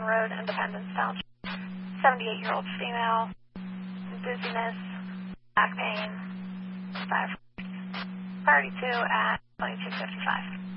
Road, Independence Township. 78-year-old female, dizziness, back pain, priority 2 at 2255.